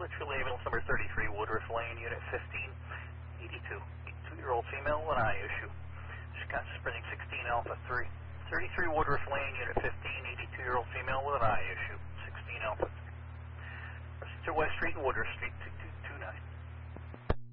Litchfield ambulance number 33, Woodruff Lane, unit 1582. 82-year-old female with an eye issue. Wisconsin Sprinting 16 Alpha 3. 33 Woodruff Lane, unit 15, 82-year-old female with an eye issue. 16 Alpha 3. To West Street and Woodruff Street,